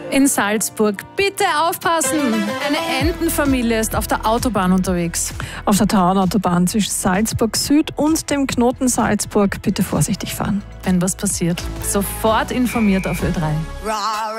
In Salzburg. Bitte aufpassen! Eine Entenfamilie ist auf der Autobahn unterwegs. Auf der Tauernautobahn zwischen Salzburg Süd und dem Knoten Salzburg bitte vorsichtig fahren. Wenn was passiert, sofort informiert auf Ö3.